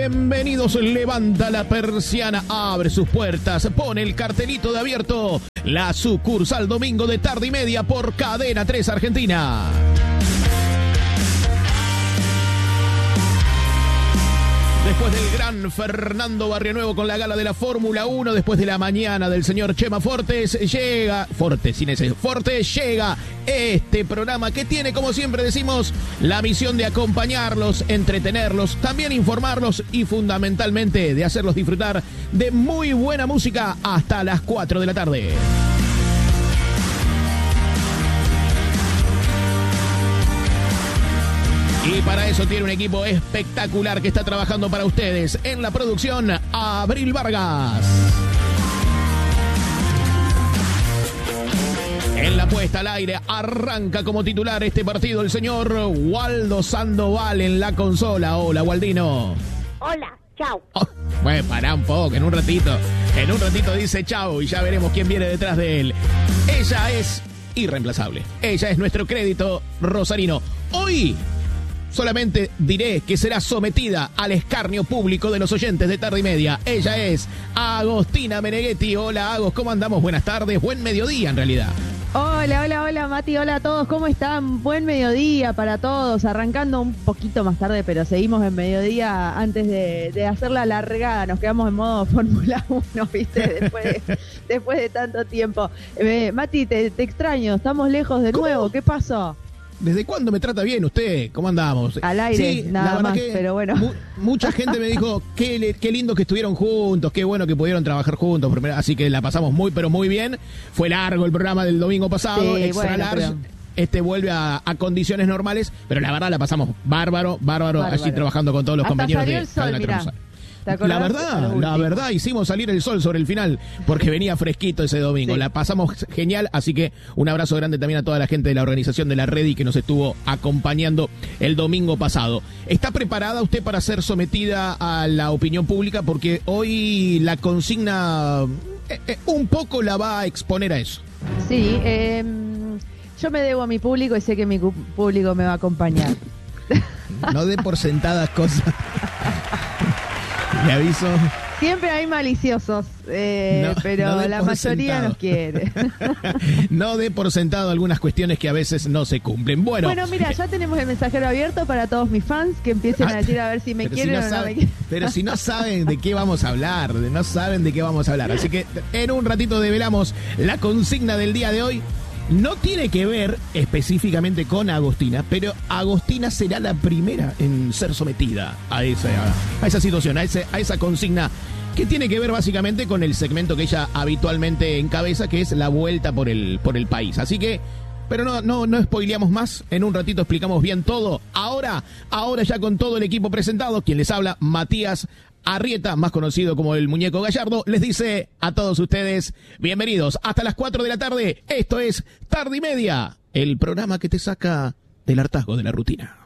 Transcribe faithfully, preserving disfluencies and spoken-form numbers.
Bienvenidos, levanta la persiana, abre sus puertas, pone el cartelito de abierto. La sucursal domingo de tarde y media por Cadena tres Argentina. Después del gran Fernando Barrionuevo con la gala de la Fórmula uno, después de la mañana del señor Chema Fortes, llega, Fortes, sin ese, Fortes, llega este programa que tiene, como siempre decimos, la misión de acompañarlos, entretenerlos, también informarlos y fundamentalmente de hacerlos disfrutar de muy buena música hasta las cuatro de la tarde. Y para eso tiene un equipo espectacular que está trabajando para ustedes. En la producción, Abril Vargas. En la puesta al aire, arranca como titular este partido el señor Waldo Sandoval en la consola. Hola, Waldino. Hola, chau. Oh, bueno, pará un poco, en un ratito. En un ratito dice chau y ya veremos quién viene detrás de él. Ella es irreemplazable. Ella es nuestro crédito rosarino. Hoy solamente diré que será sometida al escarnio público de los oyentes de Tarde y Media. Ella es Agostina Meneghetti. Hola, Agos, ¿cómo andamos? Buenas tardes, buen mediodía en realidad. Hola, hola, hola, Mati, hola a todos, ¿cómo están? Buen mediodía para todos, arrancando un poquito más tarde, pero seguimos en mediodía antes de, de hacer la largada, nos quedamos en modo Fórmula uno, ¿viste? Después de, después de tanto tiempo. Eh, Mati, te, te extraño, estamos lejos de nuevo, ¿qué pasó? ¿Desde cuándo me trata bien usted? ¿Cómo andamos? Al aire, sí, nada más, que pero bueno. Mu- mucha gente me dijo, qué, qué lindo que estuvieron juntos, qué bueno que pudieron trabajar juntos. Así que la pasamos muy, pero muy bien. Fue largo el programa del domingo pasado, sí, extra bueno, large. Pero... Este vuelve a, a condiciones normales, pero la verdad la pasamos bárbaro, bárbaro, bárbaro. Allí trabajando con todos los Hasta compañeros salió de el sol, Cadena mirá. Tromsa. La verdad, la verdad, hicimos salir el sol sobre el final porque venía fresquito ese domingo. Sí. La pasamos genial, así que un abrazo grande también a toda la gente de la organización de la Redi que nos estuvo acompañando el domingo pasado. ¿Está preparada usted para ser sometida a la opinión pública? Porque hoy la consigna eh, eh, un poco la va a exponer a eso. Sí, eh, yo me debo a mi público y sé que mi público me va a acompañar. No dé por sentadas cosas. Le aviso. Siempre hay maliciosos, eh, no, pero no la mayoría sentado. Nos quiere. No dé por sentado algunas cuestiones que a veces no se cumplen. Bueno, bueno, mira, ya tenemos el mensajero abierto para todos mis fans que empiecen a decir a ver si me quieren si no o saben, no me quieren. Pero si no saben de qué vamos a hablar, no saben de qué vamos a hablar. Así que en un ratito develamos la consigna del día de hoy. No tiene que ver específicamente con Agostina, pero Agostina será la primera en ser sometida a esa, a esa situación, a, ese, a esa consigna que tiene que ver básicamente con el segmento que ella habitualmente encabeza, que es la vuelta por el, por el país. Así que, pero no, no, no spoileamos más, en un ratito explicamos bien todo. Ahora, ahora ya con todo el equipo presentado, quien les habla, Matías Arrieta, más conocido como el Muñeco Gallardo, les dice a todos ustedes, bienvenidos hasta las cuatro de la tarde. Esto es Tarde y Media, el programa que te saca del hartazgo de la rutina.